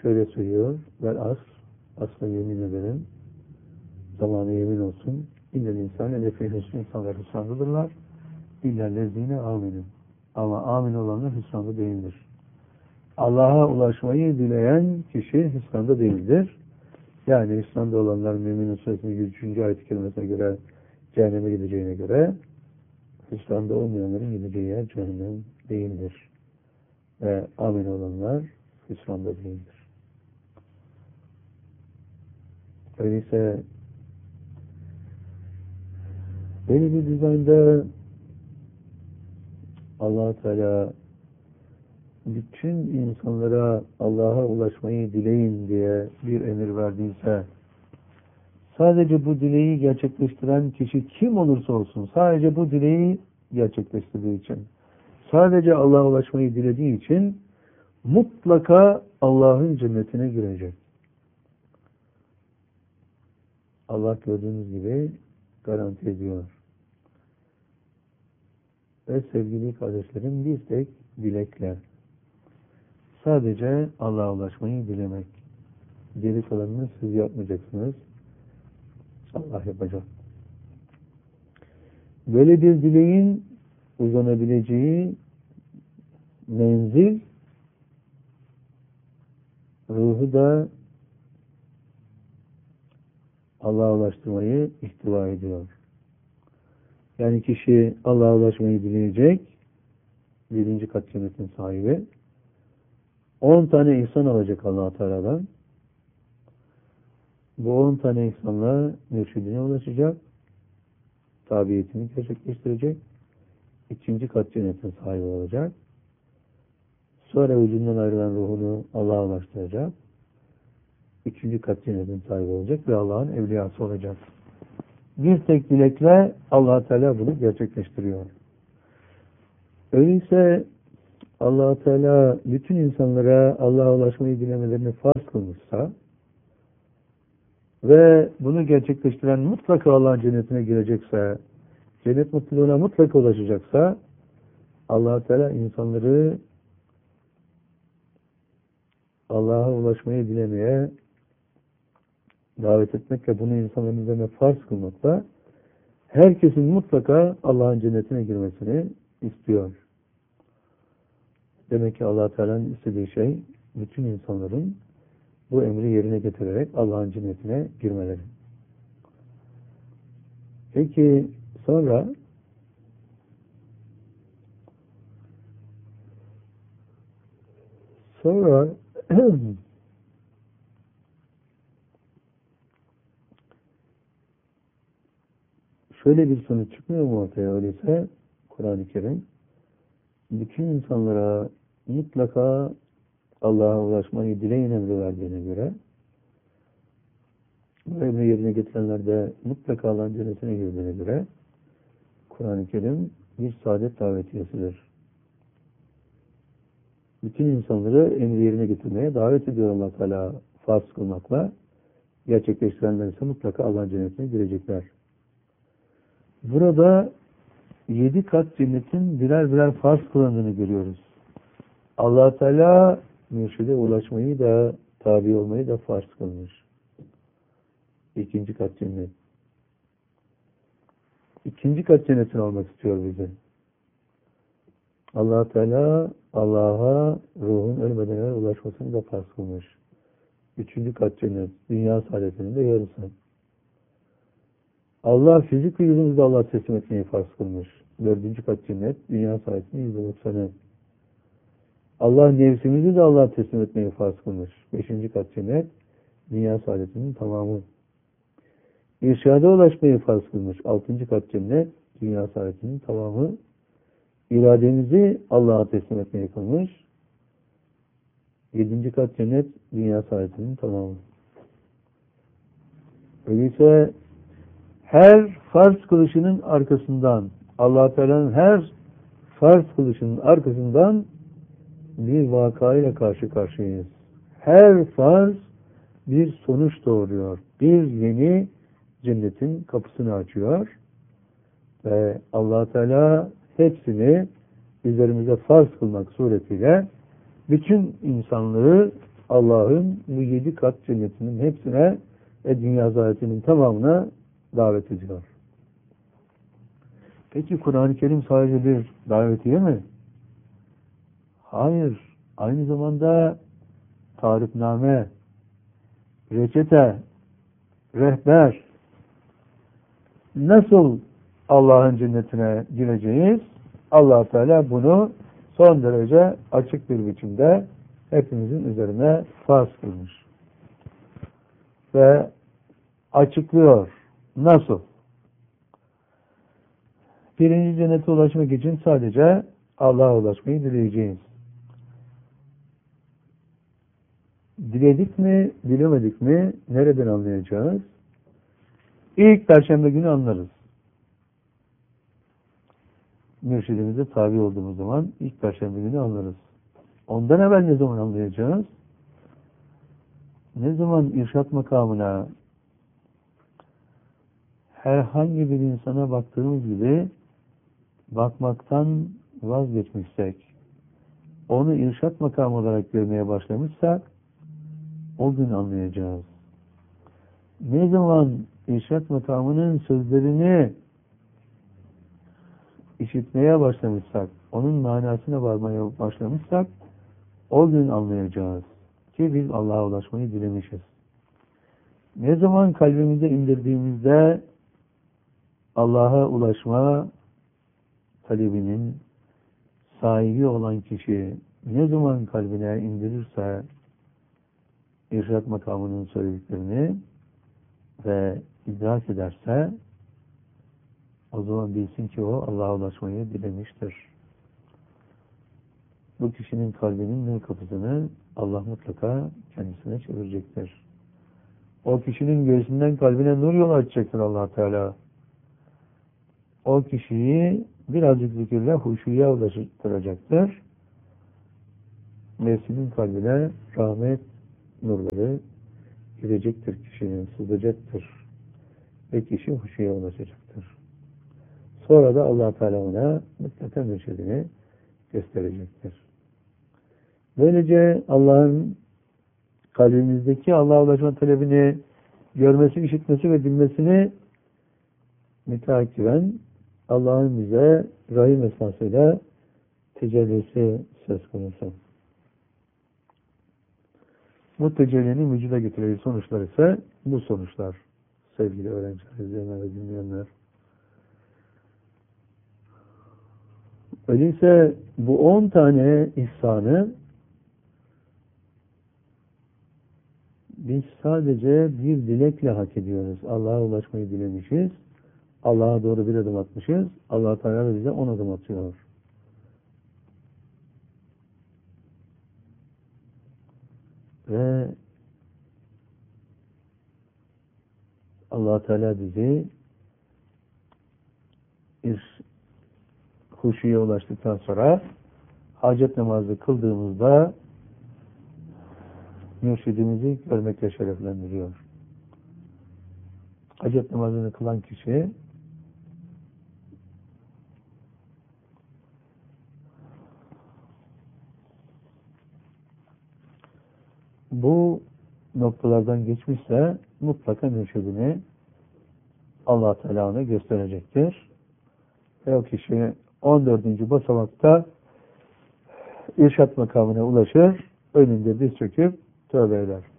şöyle söylüyor. Vel asla yemin ederim. Zamanı yemin olsun. İllel insan elefi hüsnü, insanlar hüsrandadırlar. İllellezine aminin. Ama amin olanlar hüsranda değildir. Allah'a ulaşmayı dileyen kişi hüsranda değildir. Yani hüsranda olanlar Mü'minin Suresi'nin 103. ayet-i kerimesine göre cehenneme gideceğine göre hüsranda olmayanların gideceği yer cehennem değildir. Ve amin olanlar hüsranda değildir. Öyleyse böyle bir düzende Allah-u Teala bütün insanlara Allah'a ulaşmayı dileyin diye bir emir verdiyse, sadece bu dileği gerçekleştiren kişi kim olursa olsun, sadece bu dileği gerçekleştirdiği için, sadece Allah'a ulaşmayı dilediği için mutlaka Allah'ın cennetine girecek. Allah gördüğünüz gibi garanti ediyor. Ve sevgili kardeşlerim, bir tek dilekle, sadece Allah'a ulaşmayı dilemek. Geri kalanını siz yapmayacaksınız. Allah yapacak. Böyle bir dileğin uzanabileceği menzil, ruhu da Allah'a ulaştırmayı ihtiva ediyor. Yani kişi Allah'a ulaşmayı dileyecek, 7. kat cennetin sahibi, 10 tane ihsan alacak Allah-u Teala'dan. Bu 10 tane ihsanla mürşidine ulaşacak, tabiyetini gerçekleştirecek, 2. kat cennetin sahibi olacak. Sonra vücudundan ayrılan ruhunu Allah'a ulaştıracak, 3. kat cennetin sahibi olacak ve Allah'ın evliyası olacak. Bir tek dilekle Allah-u Teala bunu gerçekleştiriyor. Öyleyse Allah-u Teala bütün insanlara Allah'a ulaşmayı dilemelerini farz kılmışsa ve bunu gerçekleştiren mutlaka Allah'ın cennetine girecekse, cennet mutluluğuna mutlaka ulaşacaksa, Allah-u Teala insanları Allah'a ulaşmayı dilemeye davet etmekle, bunu insanların üzerine farz kılmakla herkesin mutlaka Allah'ın cennetine girmesini istiyor. Demek ki Allah Teala'nın istediği şey bütün insanların bu emri yerine getirerek Allah'ın cennetine girmeleri. Peki sonra şöyle bir sonuç çıkmıyor mu ortaya? Öyleyse Kur'an-ı Kerim bütün insanlara mutlaka Allah'a ulaşmayı dileyin emri verdiğine göre, bu emri yerine getirenler de mutlaka Allah'ın cennetine girdiğine göre, Kur'an-ı Kerim bir saadet davetiyesidir. Bütün insanları emri yerine getirmeye davet ediyor Allah Teala farz kılmakla. Gerçekleştirenler ise mutlaka Allah'ın cennetine girecekler. Burada 7 kat cennetin birer birer farz kılandığını görüyoruz. Allah Teala mürşide ulaşmayı da, tabi olmayı da farz kılmış. 2. kat cennet. 2. kat cennetin olmak istiyor bize. Allah Teala Allah'a ruhun ölmeden evvel ulaşmasını da farz kılmış. 3. kat cennet, dünya saadetinin de yarısı. Allah fizik vücudumuzu da Allah'a teslim etmeyi farz kılmış. 4. kat cennet, dünya saadetinin %90'ı. Allah nefsimizi de Allah'a teslim etmeyi farz kılmış. 5. kat cennet, dünya saadetinin tamamı. İrşada ulaşmayı farz kılmış. 6. kat cennet, dünya saadetinin tamamı. İrademizi Allah'a teslim etmeyi kılmış. 7. kat cennet, dünya saadetinin tamamı. Öyleyse her farz kılışının arkasından, Allah Teala'nın her farz kılışının arkasından bir vakayla karşı karşıyayız. Her farz bir sonuç doğuruyor. Bir yeni cennetin kapısını açıyor. Ve Allah Teala hepsini üzerimize farz kılmak suretiyle bütün insanlığı Allah'ın bu 7 kat cennetinin hepsine ve dünya zahiretinin tamamına davet ediyor. Peki Kur'an-ı Kerim sadece bir davetiye mi? Hayır. Aynı zamanda tarifname, reçete, rehber, nasıl Allah'ın cennetine gireceğiz? Allah Teala bunu son derece açık bir biçimde hepimizin üzerine farz kılmış. Ve açıklıyor. Nasıl? Birinci cennete ulaşmak için sadece Allah'a ulaşmayı dileyeceğiz. Diledik mi, dilemedik mi nereden anlayacağız? İlk Perşembe günü anlarız. Mürşidimize tabi olduğumuz zaman ilk Perşembe günü anlarız. Ondan evvel ne zaman anlayacağız? Ne zaman irşat makamına herhangi bir insana baktığımız gibi bakmaktan vazgeçmişsek, onu irşat makamı olarak görmeye başlamışsak, o gün anlayacağız. Ne zaman irşat makamının sözlerini işitmeye başlamışsak, onun manasına varmaya başlamışsak, o gün anlayacağız ki biz Allah'a ulaşmayı dilemişiz. Ne zaman kalbimize indirdiğimizde Allah'a ulaşma talebinin sahibi olan kişi ne zaman kalbine indirirse irşat makamının söylediklerini ve idrak ederse o zaman bilsin ki o Allah'a ulaşmayı dilemiştir. Bu kişinin kalbinin nur kapısını Allah mutlaka kendisine çevirecektir. O kişinin göğsünden kalbine nur yol açacaktır Allah Teala. O kişiyi birazcık zikirle huşuya ulaştıracaktır. Nefsinin kalbine rahmet nurları girecektir kişinin, sızacaktır. Ve kişi huşuya ulaşacaktır. Sonra da Allah Teala ona mutlaka mürşidini gösterecektir. Böylece Allah'ın kalbimizdeki Allah'a ulaşma talebini görmesi, işitmesi ve bilmesini müteakiben Allah'ın bize rahim esmasıyla tecellisi söz konusu. Bu tecellinin vücuda getirdiği sonuçlar ise bu sonuçlar. Sevgili öğrenciler, izleyenler ve dinleyenler. Öyleyse bu 10 tane ihsanı biz sadece bir dilekle hak ediyoruz. Allah'a ulaşmayı dilemişiz. Allah'a doğru bir adım atmışız. Allah Teala da bize 10 adım atıyor. Ve Allah Teala bizi huşuya ulaştıktan sonra hacet namazı kıldığımızda mürşidimizi görmekle şereflendiriyor. Hacet namazını kılan kişi bu noktalardan geçmişse mutlaka mürşidini Allah Teala ona gösterecektir. Ve o kişi 14. basamakta irşat makamına ulaşır, önünde diz çöküp tövbe eder.